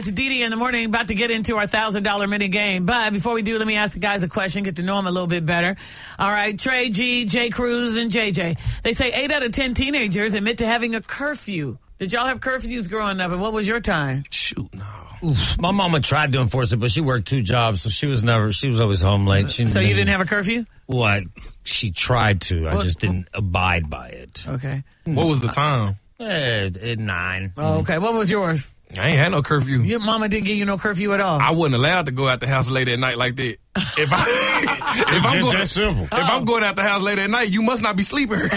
It's Dee in the morning, about to get into our $1,000 mini game. But before we do, let me ask the guys a question, get to know them a little bit better. All right, Trey, G, J. Cruz, and JJ. They say 8 out of 10 teenagers admit to having a curfew. Did y'all have curfews growing up, and what was your time? Shoot, no. Oof, my mama tried to enforce it, but she worked 2 jobs, so she was always home late. So you didn't have a curfew? Well, she tried to. I just didn't abide by it. Okay. What was the time? At 9. Oh, okay. What was yours? I ain't had no curfew. Your mama didn't give you no curfew at all? I wasn't allowed to go out the house late at night like that. If I'm going out the house late at night, you must not be sleeping. Because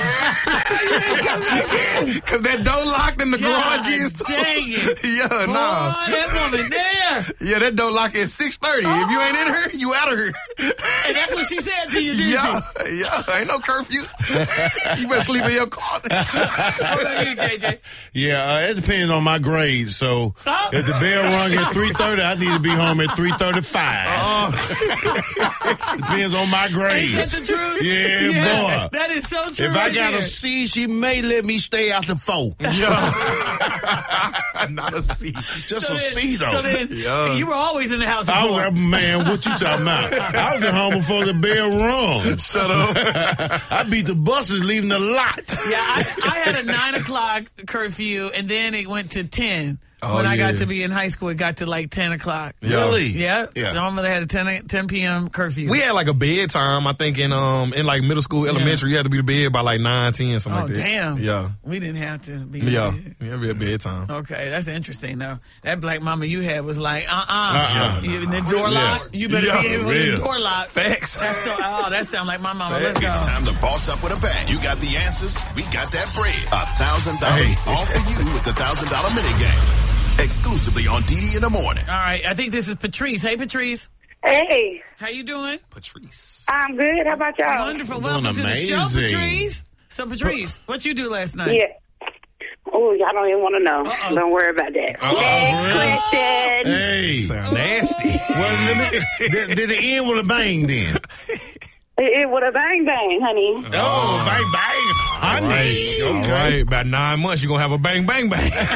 that door locked and the garage is too. Dang it. Yeah, Boy, nah. that woman there. Yeah, that door locked at 6:30. If you ain't in her, you out of her. And that's what she said to you, didn't Yeah, ain't no curfew. You better sleep in your car. What about you, JJ? Yeah, it depends on my grade. So if the bell rung at 3:30, I need to be home at 3:35. Depends on my grade. Ain't that the truth? Yeah, boy. That is so true. If I got a C, she may let me stay after 4. Yeah. Not a C. Just a C, though. So then, you were always in the house at 4. Man, what you talking about? I was at home before the bell rung. Shut up. I beat the buses leaving the lot. Yeah, I had a 9 o'clock curfew, and then it went to 10. When I got to be in high school, it got to like 10 o'clock. Really? Yeah. Normally they had a 10 p.m. curfew. We had like a bedtime, I think, in like middle school, elementary. You had to be to bed by like 9, 10, something like that. Damn. Yeah. We didn't have to be. Yeah. Yeah, be a bedtime. Okay, that's interesting, though. That black mama you had was like, The door Yeah. locked. You better be able to the door locked. Facts. That sounds like my mama. Let's go. It's time to boss up with a bang. You got the answers. We got that bread. $1,000 all for you with the $1,000 mini game. Exclusively on Dee in the morning. All right, I think this is Patrice. Hey, Patrice. Hey. How you doing? Patrice. I'm good. How about y'all? Wonderful. Welcome to the show, Patrice. So, Patrice, what you do last night? Yeah. Oh, y'all don't even want to know. Don't worry about that. Next question. Hey. Sound nasty. Well, did it end with a bang then? It would have bang bang, honey. Oh, bang bang, honey. Right. Okay. All right. About 9 months, you're going to have a bang, bang, bang. Get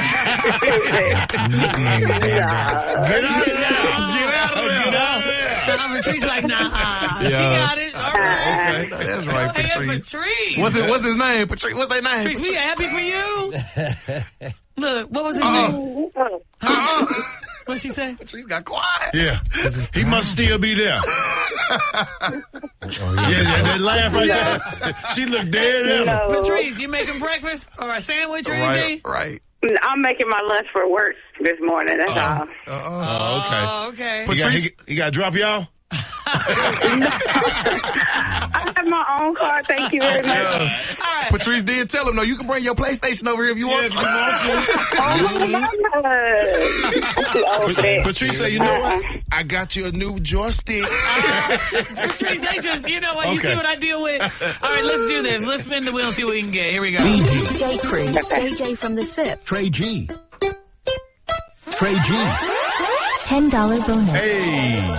out of there. Patrice like, nah. She got it. All right. Okay. That's right, Hey, Patrice. Patrice. What's his name? Patrice. What's their name? Patrice, we happy for you. Look, what was his name? What'd she say? Patrice got quiet. Yeah. He must still be there. That laugh right there. She looked dead at him. No. Patrice, you making breakfast or a sandwich or anything? Right. I'm making my lunch for work this morning. That's all. Oh, okay. Oh, okay. He got to drop y'all? I have my own car. Thank you very much. All right. Patrice did tell him, no, you can bring your PlayStation over here if you want to. Oh, my Patrice said, you know what? I got you a new joystick. Patrice, they just, you know what? You see what I deal with? All right, let's do this. Let's spin the wheel and see what we can get. Here we go. DJ Cruz, JJ from the SIP, Trey G. Trey G. $10 bonus. Hey.